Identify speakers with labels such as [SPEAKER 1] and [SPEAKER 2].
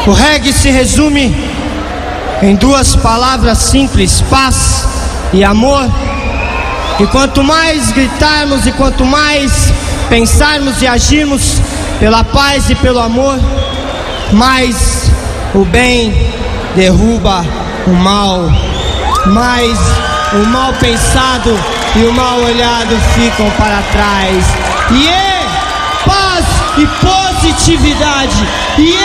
[SPEAKER 1] O reggae se resume em duas palavras simples: paz e amor. E quanto mais gritarmos e quanto mais pensarmos e agirmos pela paz e pelo amor, mais o bem derruba o mal, mais o mal pensado e o mal olhado ficam para trás. Paz e positividade.